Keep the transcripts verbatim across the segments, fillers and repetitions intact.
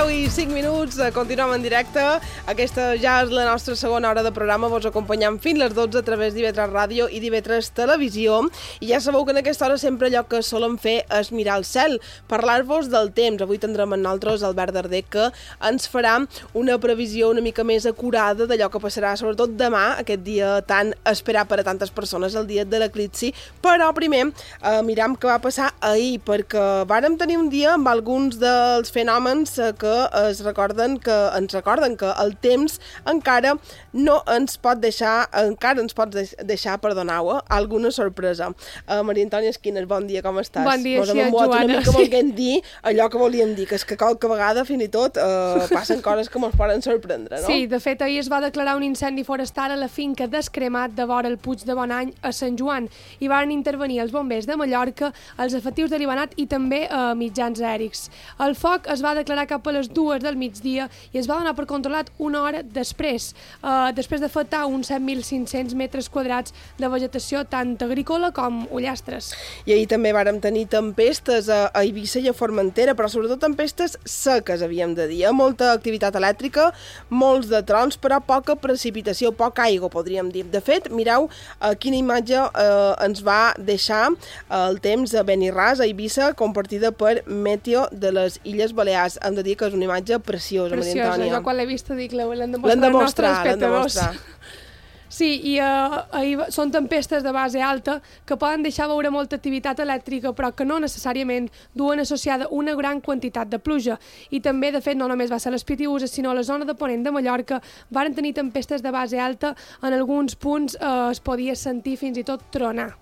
deu i cinc minuts, continuem en directe. Aquesta ja és la nostra segona hora de programa. Vos acompanyam fins les dotze a través d'I V tres Ràdio i d'I V tres Televisió. I ja sabeu que en aquesta hora sempre allò que solem fer és mirar el cel, parlar-vos del temps. Avui tindrem amb nosaltres Albert Darder, que ens farà una previsió una mica més acurada d'allò que passarà, sobretot demà, aquest dia tan esperat per a tantes persones, el dia de l'eclipsi. Però primer eh, miram què va passar ahir, perquè vàrem tenir un dia amb alguns dels fenòmens que es recorden que ens recorden que el temps encara no ens pot deixar, encara ens pot deixar, perdoneu, alguna sorpresa. Uh, Maria Antònia Esquines, bon dia, com estàs? Bon dia, Mos sí, hem Joana. una mica volguem dir allò que volíem dir, que és que qualque vegada, fins i tot, uh, passen coses que ens poden sorprendre, no? Sí, de fet, ahir es va declarar un incendi forestal a la finca d'Escremat de vora el Puig de Bonany a Sant Joan. Hi van intervenir els bombers de Mallorca, els efectius de l'Ivanat i també uh, mitjans aèrics. El foc es va declarar cap a les dues del migdia i es va donar per controlat una hora després, uh, després d'afectar uns set mil cinc-cents metres quadrats de vegetació tant agrícola com ullastres. I ahir també vàrem tenir tempestes a, a Eivissa i a Formentera, però sobretot tempestes seques, havíem de dir. Molta activitat elèctrica, molts de trons, però poca precipitació, poca aigua, podríem dir. De fet, mireu uh, quina imatge uh, ens va deixar uh, el temps a Benirràs, a Eivissa, compartida per Meteo de les Illes Balears. Hem de dir que és una imatge preciosa, Maria Preciosa, Antònia. jo quan l'he vist dic, l'hem de L'hem de mostrar als nostres mostrar, l'hem de espectadors. mostrar. Sí, i uh, ahir són tempestes de base alta que poden deixar veure molta activitat elèctrica, però que no necessàriament duen associada una gran quantitat de pluja. I també, de fet, no només va ser les Pitiüses, sinó a la zona de Ponent de Mallorca varen tenir tempestes de base alta. En alguns punts uh, es podia sentir fins i tot tronar.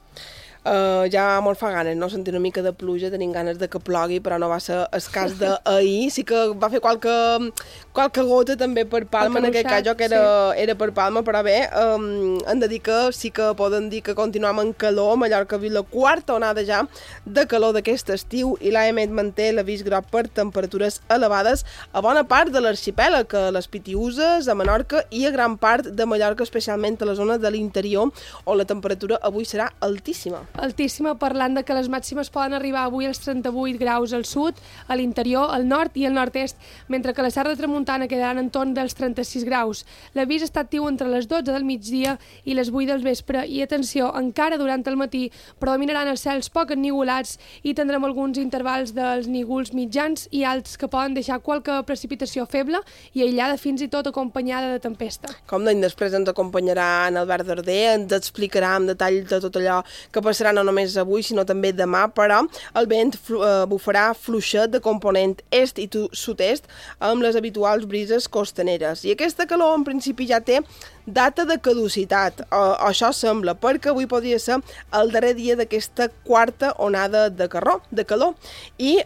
Uh, ja molt fa ganes, no? Sentir una mica de pluja, tenim ganes de que plogui, però no va ser el cas d'ahir. Sí que va fer qualque, qualque gota també per Palma, en aquest cas jo que era, sí. era per Palma, però bé, um, hem de dir que sí que poden dir que continuem en calor. Mallorca ha vist la quarta onada ja de calor d'aquest estiu i l'A E M E T manté l'avís groc per temperatures elevades a bona part de l'arxipèlag, a les Pitiüses, a Menorca i a gran part de Mallorca, especialment a la zona de l'interior, on la temperatura avui serà altíssima. Altíssima, parlant de que les màximes poden arribar avui als trenta-vuit graus al sud, a l'interior, al nord i al nord-est, mentre que la Serra de Tramuntana quedaran en torn dels trenta-sis graus. L'avís està actiu entre les dotze del migdia i les vuit del vespre i, atenció, encara durant el matí predominaran els cels poc ennivolats i tindrem alguns intervals dels nígols mitjans i alts que poden deixar qualque precipitació feble i aïllada, fins i tot acompanyada de tempesta. Com d'any després ens acompanyarà en Albert Darder, ens explicarà en detall de tot allò que passarà no només avui, sinó també demà, però el vent flu, eh, bufarà fluixet de component est i sud-est amb les habituals brises costaneres. I aquesta calor, en principi, ja té data de caducitat, o, o això sembla, perquè avui podria ser el darrer dia d'aquesta quarta onada de, carró, de calor. I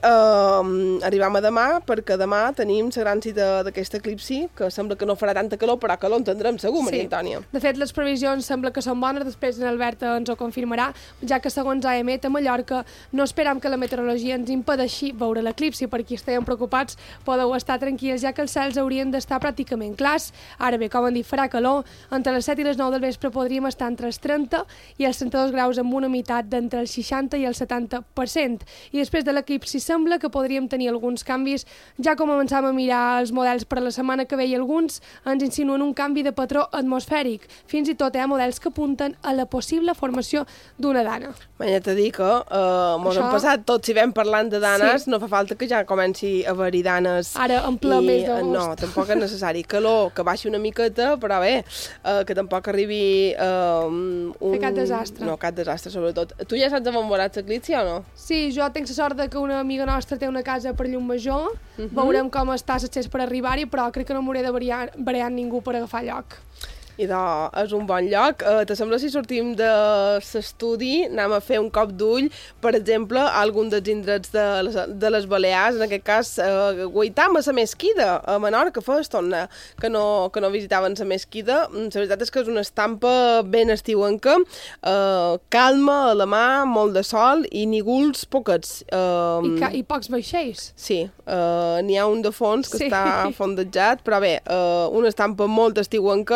eh, arribam a demà, perquè demà tenim la gran cita d'aquest eclipsi, que sembla que no farà tanta calor, però calor en tindrem segur, Maria Antònia. Sí. De fet, les previsions sembla que són bones, després en Albert ens ho confirmarà, ja que segons A E M E T a Mallorca no esperam que la meteorologia ens impedeixi veure l'eclipsi. Per qui estiguem preocupats podeu estar tranquils, ja que els cels haurien d'estar pràcticament clars. Ara bé, com han dit, farà calor. Entre les set i les nou del vespre podríem estar entre els trenta i els trenta-dos graus amb una humitat d'entre el seixanta i el setanta per cent. I després de l'eclipsi sembla que podríem tenir alguns canvis. Ja com començam a mirar els models per a la setmana que ve i alguns ens insinuen un canvi de patró atmosfèric. Fins i tot hi ha models que apunten a la possible formació d'una dana. M'he de dir que uh, mos Això... hem passat tots, si vam parlant de danes, sí. No fa falta que ja comenci a haver-hi danes. Ara, en ple I, mes d'agost. No, tampoc és necessari. Calor, que baixi una miqueta, però bé, uh, que tampoc arribi uh, un... Fer cap desastre. No, cap desastre, sobretot. Tu ja saps on veuràs l'eclipsi o no? Sí, jo tinc la sort de que una amiga nostra té una casa per Llumajor. Uh -huh. Veurem com està l'accés per arribar-hi, però crec que no m'hauré de variar ningú per agafar lloc. I doncs és un bon lloc. Uh, te sembla si sortim de l'estudi, anem a fer un cop d'ull, per exemple, a algun dels indrets de les, de les Balears, en aquest cas, uh, Guaitam, a la Mesquida, a Menorca, fa estona que no, que no visitaven la Mesquida. La veritat és que és una estampa ben estiuenca, uh, calma a la mà, molt de sol i nígols poquets. Uh, I, ca I pocs vaixells. Sí, uh, n'hi ha un de fons que sí. està fondejat, però bé, uh, una estampa molt estiuenca.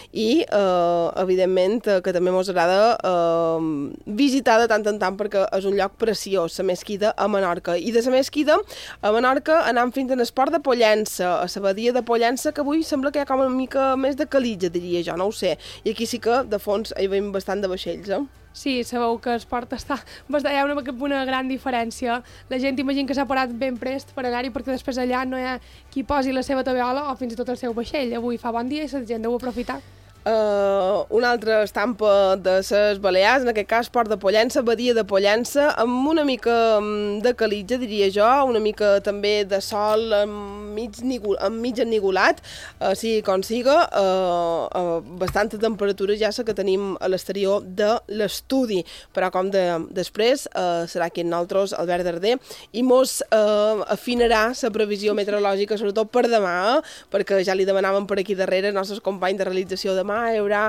i, eh, evidentment, eh, que també ens agrada eh, visitar de tant en tant perquè és un lloc preciós, la Mesquida a Menorca. I de la Mesquida a Menorca anem fins a l'esport de Pollença, a la badia de Pollença, que avui sembla que hi ha com una mica més de calitja, diria jo, no ho sé. I aquí sí que, de fons, hi veiem bastant de vaixells, eh? Sí, sabeu que esport està... Bastant, hi ha una, una gran diferència. La gent imagina que s'ha parat ben prest per anar-hi perquè després allà no hi ha qui posi la seva toviola o fins i tot el seu vaixell. Avui fa bon dia i la gent deu aprofitar. Uh, una altra estampa de les Balears, en aquest cas Port de Pollença, Badia de Pollença, amb una mica de calitja, diria jo, una mica també de sol mig, mig ennigolat, uh, sigui com siga, uh, uh, bastanta temperatura ja la que tenim a l'exterior de l'estudi, però com de, després uh, serà aquí en nosaltres, Albert Darder, i mos uh, afinarà la previsió meteorològica, sobretot per demà, eh? Perquè ja li demanàvem per aquí darrere els nostres companys de realització demà hi haurà